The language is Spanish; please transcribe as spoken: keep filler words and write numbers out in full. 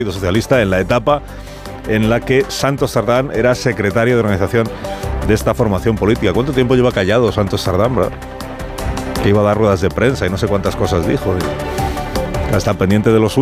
Socialista en la etapa en la que Santos Cerdán era secretario de organización de esta formación política. ¿Cuánto tiempo lleva callado Santos Cerdán, verdad? Que iba a dar ruedas de prensa y no sé cuántas cosas dijo. Está pendiente de los